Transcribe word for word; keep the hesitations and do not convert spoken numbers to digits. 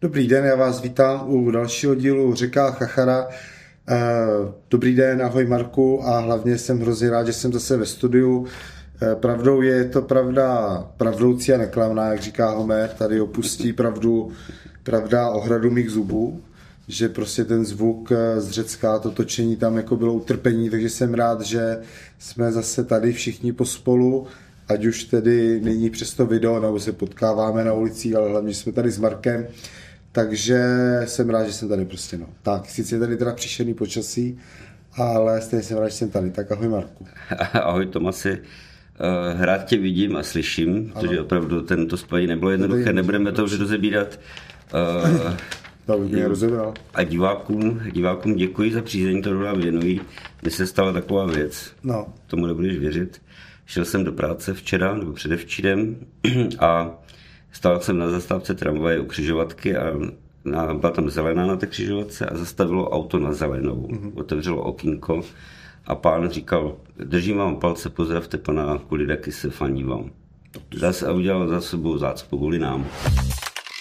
Dobrý den, já vás vítám u dalšího dílu Řeka Chachara. Dobrý den, ahoj Marku, a hlavně jsem hrozně rád, že jsem zase ve studiu. Pravdou je, je to pravda pravdoucí a neklamná, jak říká Homer, tady opustí pravdu, pravda o hradu mých zubů, že prostě ten zvuk z Řecka, to točení tam jako bylo utrpení, takže jsem rád, že jsme zase tady všichni pospolu, ať už tedy není přes to video, nebo se potkáváme na ulicích, ale hlavně jsme tady s Markem, takže jsem rád, že jsem tady prostě, no. Tak, sice je tady teda příšerný počasí, ale stejně jsem rád, že jsem tady. Tak ahoj Marku. Ahoj Tomasi. Rád tě vidím a slyším, protože opravdu tento spojení nebylo jednoduché, nebudeme to už rozebírat. To bych mě rozebral. A divákům, divákům děkuji za přízeň, to nám věnují. Mně se stala taková věc, no. Tomu nebudeš věřit. Šel jsem do práce včera, nebo předevčírem, a stál jsem na zastávce tramvaje u křižovatky a na, byla tam zelená na té křižovatce a zastavilo auto na zelenou. Mm-hmm. Otevřelo okýnko a pán říkal: držím vám palce, pozdravte pana Kulidakise, fandím vám. Zase a udělal za sebou zácpu kvůli nám.